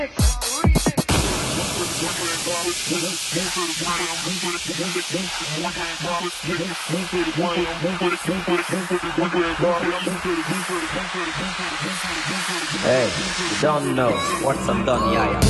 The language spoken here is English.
Hey, you don't know what's some done, yeah, yeah.